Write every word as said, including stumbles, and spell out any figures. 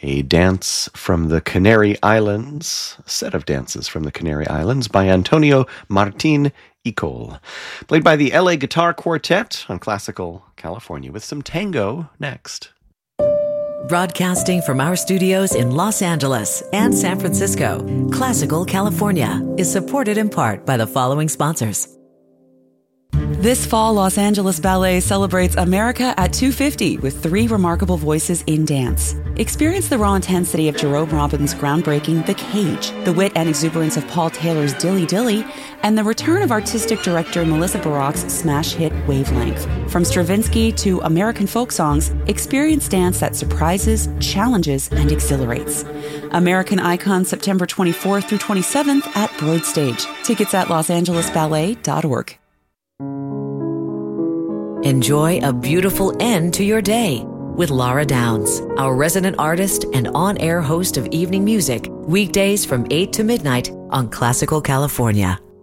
a dance from the Canary Islands, a set of dances from the Canary Islands by Antonio Martin Icol, played by the L A Guitar Quartet on Classical California, with some tango next. Broadcasting from our studios in Los Angeles and San Francisco, Classical California is supported in part by the following sponsors. This fall, Los Angeles Ballet celebrates America at two fifty with three remarkable voices in dance. Experience the raw intensity of Jerome Robbins' groundbreaking The Cage, the wit and exuberance of Paul Taylor's Dilly Dilly, and the return of artistic director Melissa Baroque's smash hit Wavelength. From Stravinsky to American folk songs, experience dance that surprises, challenges, and exhilarates. American Icon, September twenty-fourth through twenty-seventh at Broad Stage. Tickets at los angeles ballet dot org. Enjoy a beautiful end to your day with Laura Downs, our resident artist and on-air host of evening music, weekdays from eight to midnight on Classical California.